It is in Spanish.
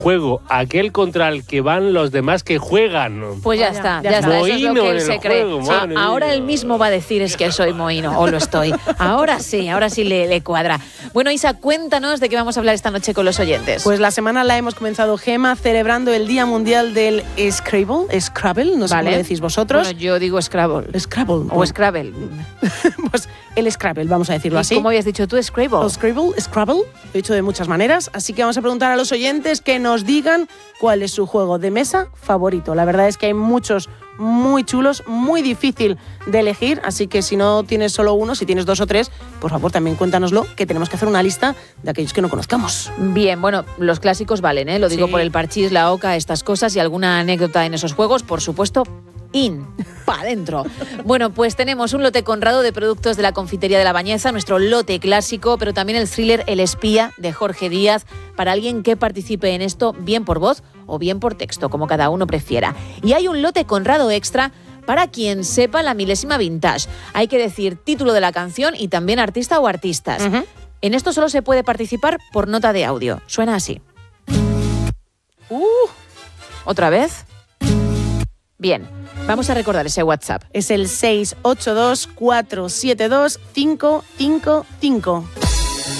juego, aquel contra el que van los demás que juegan. Pues ya está. Eso es lo que él se cree. Ahora él mismo va a decir es que soy mohino, o lo estoy. Ahora sí le cuadra. Bueno, Isa, cuéntanos de qué vamos a hablar esta noche con los oyentes. Pues la semana la hemos comenzado, Gema, celebrando el Día Mundial del Scrabble, no sé cómo decís vosotros. Bueno, yo digo Scrabble. O Scrabble. Pues el Scrabble, vamos a decirlo así. ¿Cómo habías dicho tú? Scrabble. Scrabble, lo he dicho de muchas maneras, así que vamos a preguntar a los oyentes que nos digan cuál es su juego de mesa favorito. La verdad es que hay muchos muy chulos, muy difícil de elegir, así que si no tienes solo uno, si tienes 2 o 3, por favor también cuéntanoslo, que tenemos que hacer una lista de aquellos que no conozcamos. Bien, bueno, los clásicos valen, ¿eh? Lo digo por el parchís, la oca, estas cosas y alguna anécdota en esos juegos, por supuesto, pa' dentro. Bueno, pues tenemos un lote Conrado de productos de la confitería de La Bañeza, nuestro lote clásico, pero también el thriller El espía de Jorge Díaz, para alguien que participe en esto bien por voz o bien por texto, como cada uno prefiera. Y hay un lote Conrado extra para quien sepa la milésima vintage. Hay que decir título de la canción y también artista o artistas. En esto solo se puede participar por nota de audio. Suena así. ¿Otra vez? Bien, vamos a recordar ese WhatsApp. Es el 682 472 555.